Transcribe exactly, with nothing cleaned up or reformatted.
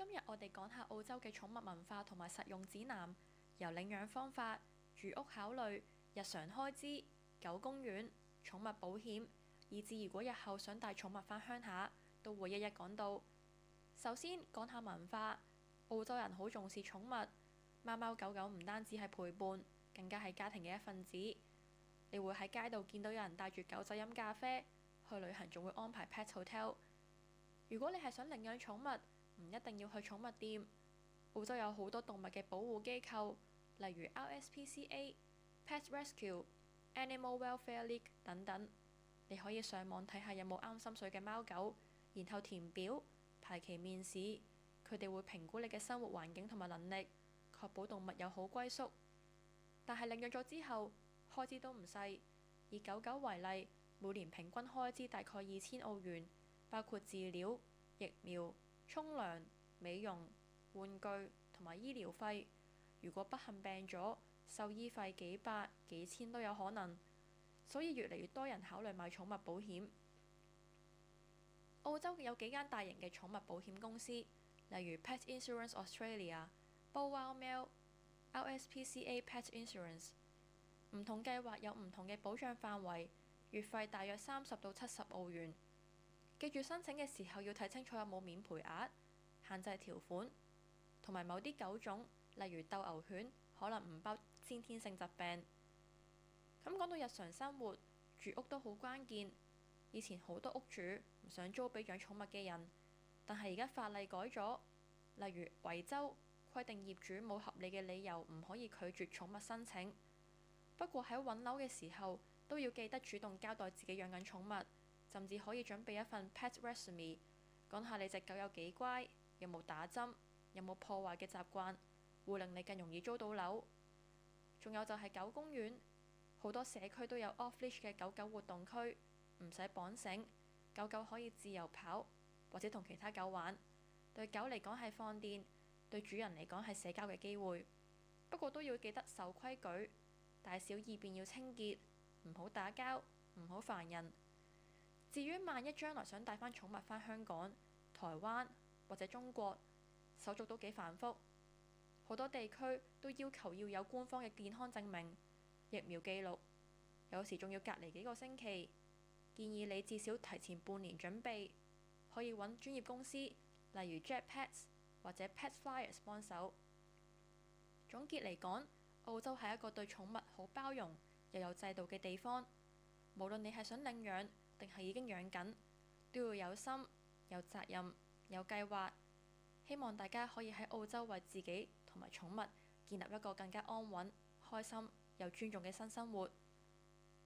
今日我哋講下澳洲嘅寵物文化同埋實用指南，由領養方法、住屋考慮、日常開支、狗公園、寵物保險，以至如果日後想帶寵物返鄉下，都會一一講到。首先講下文化，澳洲人好重視寵物，貓貓狗狗唔單止係陪伴，更加係家庭嘅一份子。你會喺街度見到有人帶住狗仔飲咖啡，去旅行仲會安排 pet hotel。如果你係想領養寵物，唔一定要去寵物店。澳洲有好多動物嘅保護機構，例如 R S P C A、Pet Rescue、Animal Welfare League 等等。你可以上網睇下有冇啱心水嘅貓狗，然後填表排期面試，佢哋會評估你嘅生活環境同埋能力，確保動物有好歸宿。但係領養咗之後，開支都唔細。以狗狗為例，每年平均開支大概二千澳元，包括飼料、疫苗、沖涼、美容、玩具同埋醫療費。如果不幸病咗，獸醫費幾百幾千都有可能。所以越嚟越多人考慮買寵物保險。澳洲有幾間大型嘅寵物保險公司，例如 Pet Insurance Australia、Bow Wow、R S P C A Pet Insurance。唔同計劃有唔同嘅保障範圍，月費大約三十到七十澳元。記住申請嘅時候要睇清楚有冇免賠額、限制條款，同埋某啲狗種，例如鬥牛犬，可能唔包先天性疾病。咁講到日常生活，住屋都好關鍵。以前好多屋主唔想租俾養寵物嘅人，但係而家法例改咗，例如維州規定業主冇合理嘅理由唔可以拒絕寵物申請。不過喺揾樓嘅時候都要記得主動交代自己養緊寵物，甚至可以準備一份 pet resume， 講下你隻狗有幾乖，有冇打針，有冇破壞嘅習慣，會令你更容易租到樓。仲有就係狗公園，好多社區都有 off-leash 嘅狗狗活動區，唔使綁繩，狗狗可以自由跑或者同其他狗玩。對狗嚟講係放電，對主人嚟講係社交嘅機會。不過都要記得守規矩，大小二便要清潔，唔好打交，唔好煩人。至於萬一將來想帶返寵物返香港、台灣或者中國，手續都幾繁複，好多地區都要求要有官方嘅健康證明、疫苗記錄，有時仲要隔離幾個星期。建議你至少提前半年準備，可以揾專業公司，例如 Jet Pets 或者 Pet Flyers 幫手。總結嚟講，澳洲係一個對寵物好包容又有制度嘅地方。無論你係想領養定係已經養緊，都要有心、有責任、有計劃。希望大家可以喺澳洲為自己同埋寵物建立一個更加安穩、開心又尊重嘅新生活。